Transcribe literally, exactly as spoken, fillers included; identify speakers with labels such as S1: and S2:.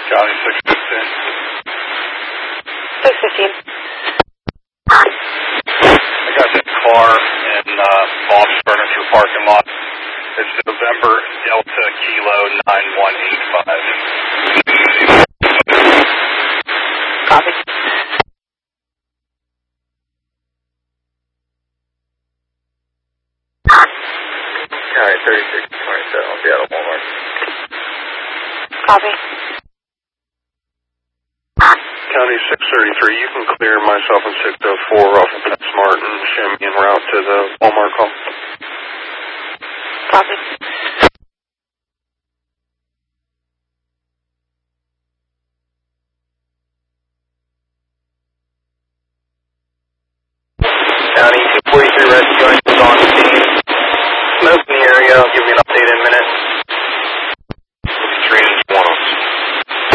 S1: County six fifteen.
S2: six fifteen.
S1: I got that car in uh, Bob's Furniture parking lot. It's November Delta Kilo nine one eight five.
S2: Copy.
S1: County thirty-six twenty-seven, I'll be out of Walmart.
S2: Copy.
S1: County six thirty-three, you can clear myself and six oh four off of Pet Smart and show me en route to the Walmart call.
S2: Copy.